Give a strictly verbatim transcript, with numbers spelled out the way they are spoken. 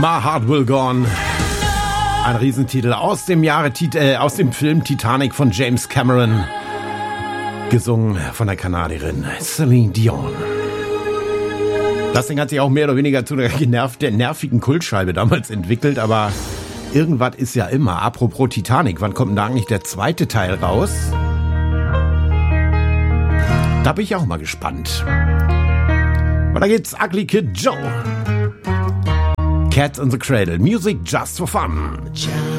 My Heart Will Go On. Ein Riesentitel aus dem Jahre äh, aus dem Film Titanic von James Cameron. Gesungen von der Kanadierin Celine Dion. Das Ding hat sich auch mehr oder weniger zu einer genervten, nervigen Kultscheibe damals entwickelt, aber irgendwas ist ja immer. Apropos Titanic, wann kommt denn da eigentlich der zweite Teil raus? Da bin ich auch mal gespannt. Und da geht's Ugly Kid Joe. Cat in the Cradle. Music just for fun.